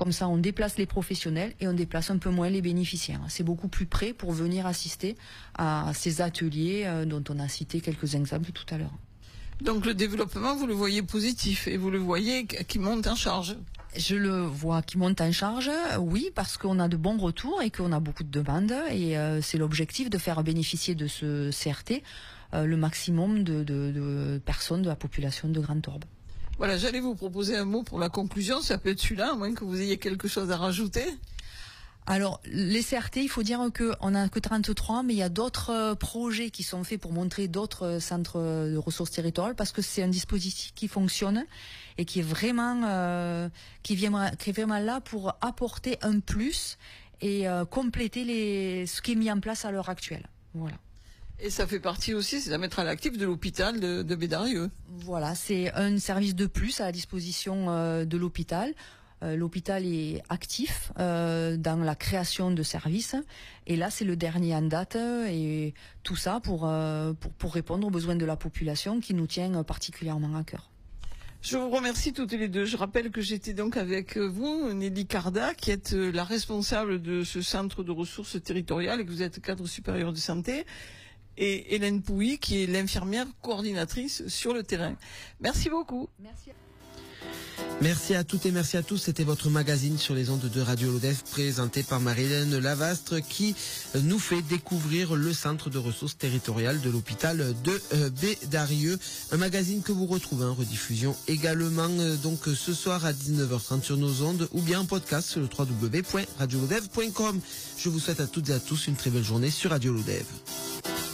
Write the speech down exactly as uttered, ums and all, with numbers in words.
Comme ça, on déplace les professionnels et on déplace un peu moins les bénéficiaires. C'est beaucoup plus près pour venir assister à ces ateliers euh, dont on a cité quelques exemples tout à l'heure. Donc le développement, vous le voyez positif et vous le voyez qui monte en charge. Je le vois qui monte en charge, oui, parce qu'on a de bons retours et qu'on a beaucoup de demandes. Et euh, c'est l'objectif de faire bénéficier de ce C R T euh, le maximum de, de, de personnes de la population de Grand Orbe. Voilà, j'allais vous proposer un mot pour la conclusion, ça peut être celui-là, à moins que vous ayez quelque chose à rajouter. Alors, les C R T, il faut dire qu'on n'a que trente-trois, mais il y a d'autres projets qui sont faits pour montrer d'autres centres de ressources territoriales, parce que c'est un dispositif qui fonctionne et qui est vraiment, euh, qui vient, qui est vraiment là pour apporter un plus et euh, compléter les, ce qui est mis en place à l'heure actuelle. Voilà. Et ça fait partie aussi, c'est à mettre à l'actif de l'hôpital de, de Bédarieux. Voilà, c'est un service de plus à la disposition euh, de l'hôpital. Euh, l'hôpital est actif euh, dans la création de services et là c'est le dernier en date et tout ça pour, euh, pour, pour répondre aux besoins de la population qui nous tient particulièrement à cœur. Je vous remercie toutes les deux. Je rappelle que j'étais donc avec vous, Nelly Carda, qui êtes la responsable de ce centre de ressources territoriales et que vous êtes cadre supérieur de santé, et Hélène Pouy, qui est l'infirmière coordinatrice sur le terrain. Merci beaucoup. Merci. Merci à toutes et merci à tous. C'était votre magazine sur les ondes de Radio Lodève présenté par Marie-Hélène Lavastre qui nous fait découvrir le centre de ressources territoriales de l'hôpital de Bédarieux. Un magazine que vous retrouvez en rediffusion également donc ce soir à dix-neuf heures trente sur nos ondes ou bien en podcast sur le w w w point radio lodève point com. Je vous souhaite à toutes et à tous une très belle journée sur Radio Lodève.